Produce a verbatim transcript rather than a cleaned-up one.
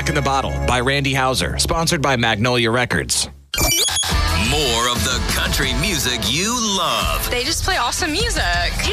Jack in the Bottle by Randy Houser, sponsored by Magnolia Records. More of the country music you love. They just play awesome music.